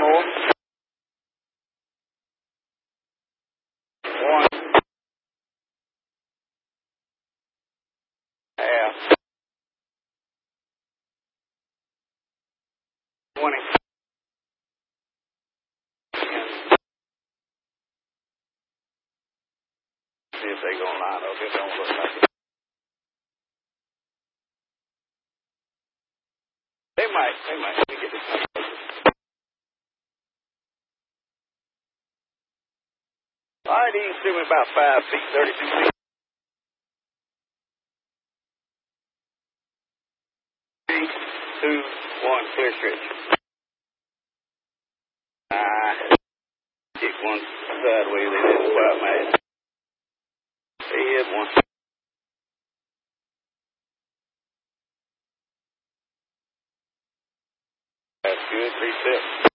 more. One. Half. 20. 10. See if they gonna line up. It don't look like it. They might. Let me get this one. All right, he's assuming about 5 feet, 32 feet. 3, 2, 1, clear stretch. Kick one sideways, they didn't quite match. They hit one. That's good, 3 steps.